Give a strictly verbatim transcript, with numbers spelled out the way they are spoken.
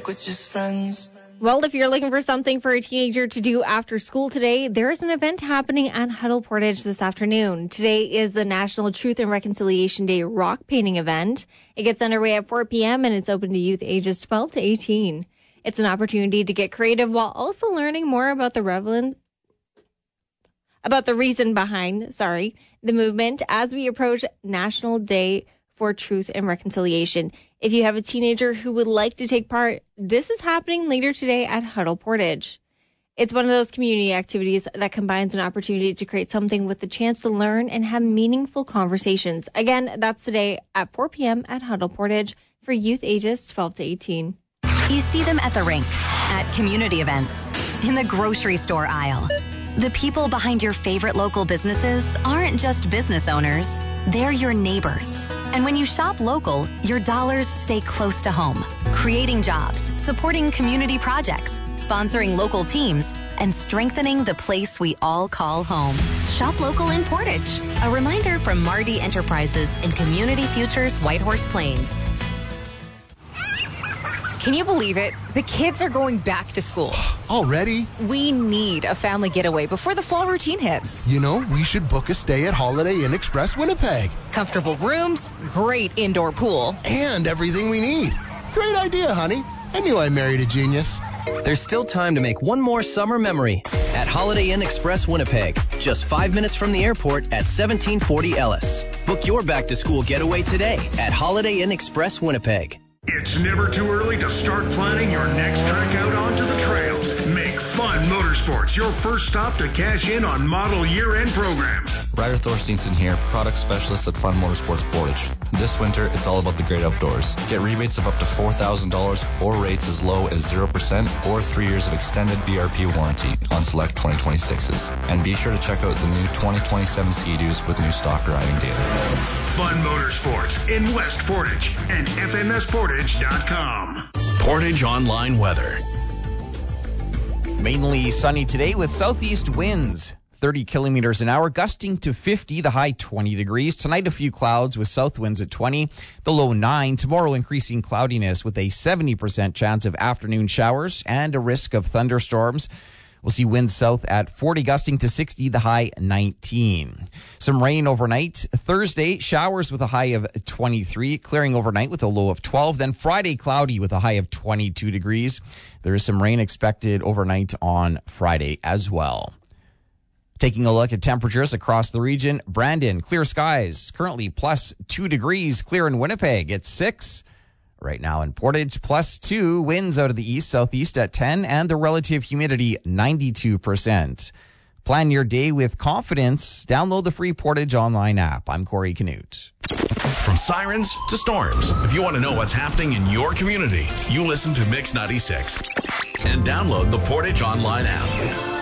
like we're just friends. Well, if you're looking for something for a teenager to do after school today, there is an event happening at Huddle Portage this afternoon. Today is the National Truth and Reconciliation Day rock painting event. It gets underway at four p.m. and it's open to youth ages twelve to eighteen. It's an opportunity to get creative while also learning more about the relevant, about the reason behind, sorry, the movement as we approach National Day for Truth and Reconciliation. If you have a teenager who would like to take part, this is happening later today at Huddle Portage. It's one of those community activities that combines an opportunity to create something with the chance to learn and have meaningful conversations. Again, that's today at four p.m. at Huddle Portage for youth ages twelve to eighteen. You see them at the rink, at community events, in the grocery store aisle. The people behind your favorite local businesses aren't just business owners, they're your neighbors. And when you shop local, your dollars stay close to home, creating jobs, supporting community projects, sponsoring local teams, and strengthening the place we all call home. Shop local in Portage. A reminder from Marty Enterprises and Community Futures Whitehorse Plains. Can you believe it? The kids are going back to school. Already? We need a family getaway before the fall routine hits. You know, we should book a stay at Holiday Inn Express Winnipeg. Comfortable rooms, great indoor pool. And everything we need. Great idea, honey. I knew I married a genius. There's still time to make one more summer memory at Holiday Inn Express Winnipeg. Just five minutes from the airport at seventeen forty Ellis. Book your back-to-school getaway today at Holiday Inn Express Winnipeg. It's never too early to start planning your next trek out onto the trails. Make Fun Motorsports your first stop to cash in on model year-end programs. Ryder Thorsteinson here, product specialist at Fun Motorsports Portage. This winter, it's all about the great outdoors. Get rebates of up to four thousand dollars or rates as low as zero percent or three years of extended B R P warranty on select twenty twenty-sixes. And be sure to check out the new twenty twenty-seven Ski-Doos with new stock arriving daily. Fun Motorsports in West Portage and F M S Portage dot com. Portage Online Weather. Mainly sunny today with southeast winds, thirty kilometers an hour, gusting to fifty, the high twenty degrees. Tonight, a few clouds with south winds at twenty, the low nine. Tomorrow, increasing cloudiness with a seventy percent chance of afternoon showers and a risk of thunderstorms. We'll see winds south at forty, gusting to sixty, the high nineteen. Some rain overnight. Thursday, showers with a high of twenty-three, clearing overnight with a low of twelve. Then Friday, cloudy with a high of twenty-two degrees. There is some rain expected overnight on Friday as well. Taking a look at temperatures across the region, Brandon, clear skies, currently plus two degrees, clear in Winnipeg at six. Right now in Portage, plus two, winds out of the east, southeast at ten, and the relative humidity, ninety-two percent. Plan your day with confidence. Download the free Portage Online app. I'm Corey Canute. From sirens to storms, if you want to know what's happening in your community, you listen to Mix ninety-six and download the Portage Online app.